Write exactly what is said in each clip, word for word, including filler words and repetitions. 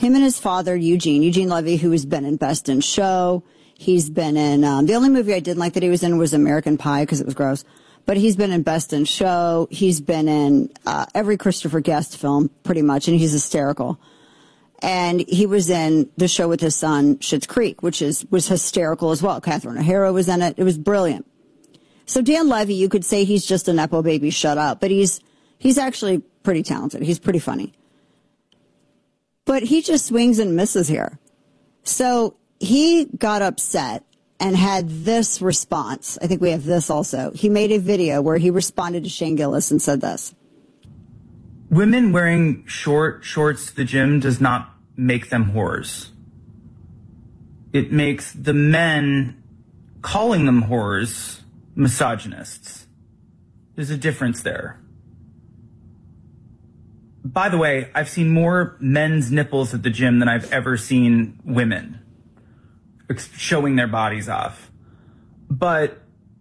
him and his father, Eugene, Eugene Levy, who has been in Best in Show. He's been in, um, the only movie I didn't like that he was in was American Pie because it was gross. But he's been in Best in Show. He's been in uh, every Christopher Guest film, pretty much, and he's hysterical. And he was in the show with his son, Schitt's Creek, which is was hysterical as well. Catherine O'Hara was in it. It was brilliant. So Dan Levy, you could say he's just a Nepo baby, shut up. But he's he's actually pretty talented. He's pretty funny. But he just swings and misses here. So he got upset and had this response. I think we have this also. He made a video where he responded to Shane Gillis and said this. Women wearing short shorts to the gym does not make them whores. It makes the men calling them whores misogynists. There's a difference there. By the way, I've seen more men's nipples at the gym than I've ever seen women showing their bodies off. But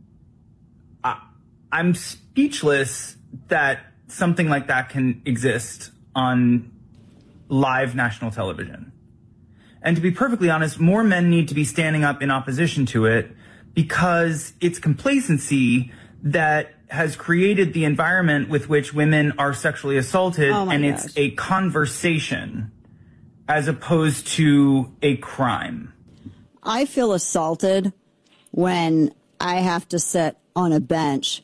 I, I'm speechless that something like that can exist on live national television. And to be perfectly honest, more men need to be standing up in opposition to it because it's complacency that has created the environment with which women are sexually assaulted, oh and gosh. It's a conversation as opposed to a crime. I feel assaulted when I have to sit on a bench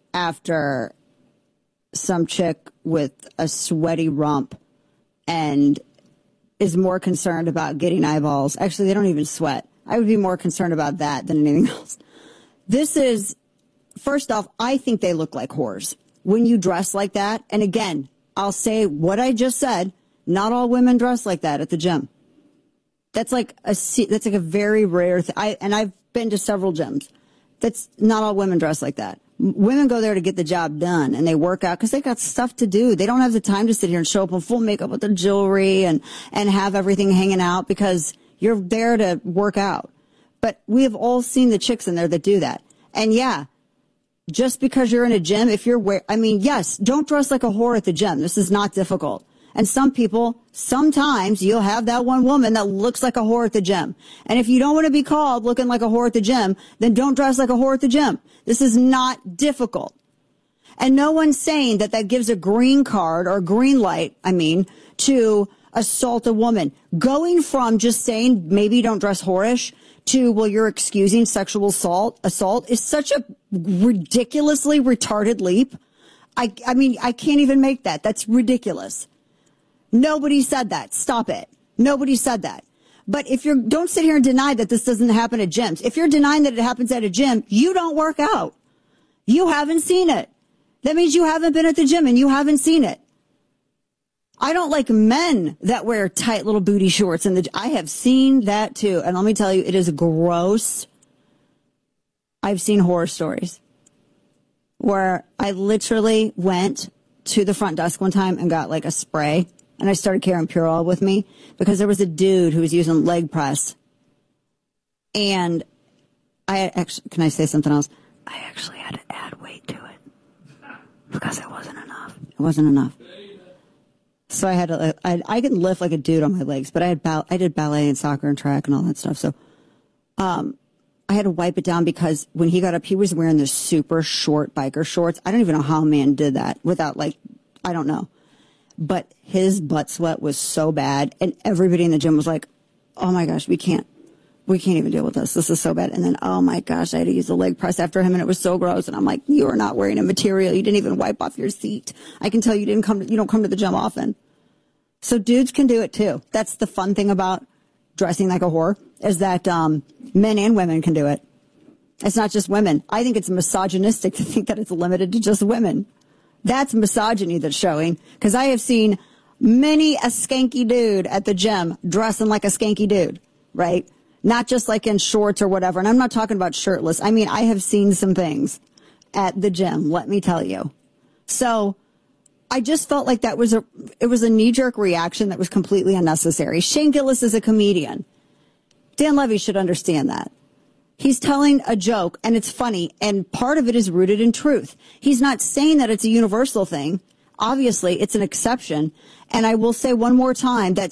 after some chick with a sweaty rump and is more concerned about getting eyeballs. Actually, they don't even sweat. I would be more concerned about that than anything else. This is, first off, I think they look like whores when you dress like that. And again, I'll say what I just said. Not all women dress like that at the gym. That's like a, that's like a very rare thing. I, and I've been to several gyms. That's not all women dress like that. Women go there to get the job done, and they work out because they got stuff to do. They don't have the time to sit here and show up in full makeup with the jewelry and, and have everything hanging out because you're there to work out. But we have all seen the chicks in there that do that. And yeah, just because you're in a gym, if you're wear, I mean, yes, don't dress like a whore at the gym. This is not difficult. And some people, sometimes you'll have that one woman that looks like a whore at the gym. And if you don't want to be called looking like a whore at the gym, then don't dress like a whore at the gym. This is not difficult. And no one's saying that that gives a green card or green light, I mean, to assault a woman. Going from just saying maybe don't dress whorish to, well, you're excusing sexual assault, assault is such a ridiculously retarded leap. I, I mean, I can't even make that. That's ridiculous. Nobody said that. Stop it. Nobody said that. But if you're, don't sit here and deny that this doesn't happen at gyms. If you're denying that it happens at a gym, you don't work out. You haven't seen it. That means you haven't been at the gym and you haven't seen it. I don't like men that wear tight little booty shorts in the, I have seen that too. And let me tell you, it is gross. I've seen horror stories where I literally went to the front desk one time and got like a spray. And I started carrying Purell with me because there was a dude who was using leg press. And I actually, can I say something else? I actually had to add weight to it because it wasn't enough. It wasn't enough. So I had to, I, I could lift like a dude on my legs, but I had, ball, I did ballet and soccer and track and all that stuff. So, um, I had to wipe it down because when he got up, he was wearing this super short biker shorts. I don't even know how a man did that without like, I don't know. But his butt sweat was so bad. And everybody in the gym was like, oh my gosh, we can't, we can't even deal with this. This is so bad. And then, oh my gosh, I had to use the leg press after him and it was so gross. And I'm like, you are not wearing a material. You didn't even wipe off your seat. I can tell you didn't come to, you don't come to the gym often. So dudes can do it too. That's the fun thing about dressing like a whore is that, um, men and women can do it. It's not just women. I think it's misogynistic to think that it's limited to just women. That's misogyny that's showing, because I have seen many a skanky dude at the gym dressing like a skanky dude, right? Not just like in shorts or whatever. And I'm not talking about shirtless. I mean, I have seen some things at the gym, let me tell you. So I just felt like that was a, it was a knee-jerk reaction that was completely unnecessary. Shane Gillis is a comedian. Dan Levy should understand that. He's telling a joke, and it's funny, and part of it is rooted in truth. He's not saying that it's a universal thing. Obviously, it's an exception. And I will say one more time that